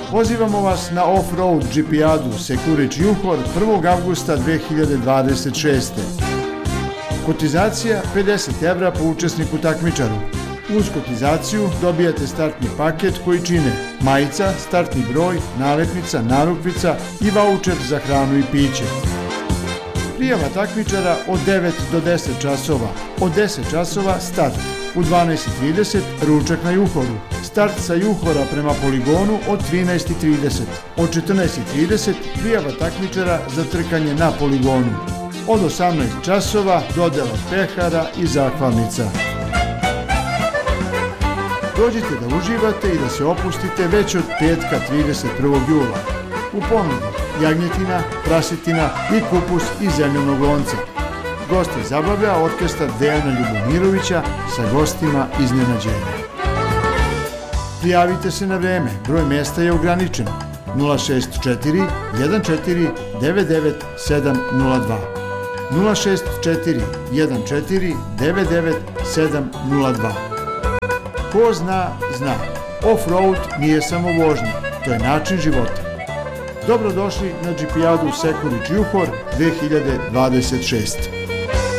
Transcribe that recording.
Pozivamo vas na off-road džipijadu Sekurić-Juhor 1. avgusta 2026. Kotizacija 50 € po učesniku takmičaru. Uz kotizaciju dobijate startni paket koji čine majica, startni broj, nalepnica, narukvica i vaučer za hranu i piće. Prijava takmičara od 9 do 10 časova. Od 10 časova start. U 12:30 ručak na Juhoru. Start sa Juhora prema poligonu od 13:30. Od 14:30 prijava takmičara za trkanje na poligonu. Od 18 časova dodela pehara i zahvalnica. Dođite da uživate i da se opustite već od petka 31. jula. U ponudi jagnjetina, prasetina i kupus iz zemljanog lonca. Goste zabavlja orkestar Dejana Ljubomirovića sa gostima iznenađenja. Prijavite se na vreme, broj mesta je ograničen. 064 14 99 702. 064 14 99 702. Ko zna, zna. Off-road nije samo vožnja, to je način života. Dobrodošli na džipijadu Sekurić-Juhor 2026.